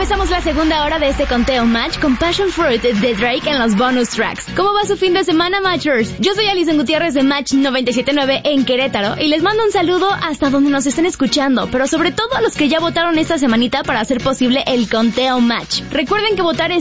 empezamos la segunda hora de este conteo Match con Passion Fruit de Drake en los bonus tracks. ¿Cómo va su fin de semana, Matchers? Yo soy Alison Gutiérrez de Match 97.9 en Querétaro y les mando un saludo hasta donde nos estén escuchando, pero sobre todo a los que ya votaron esta semanita para hacer posible el conteo Match. Recuerden que votar es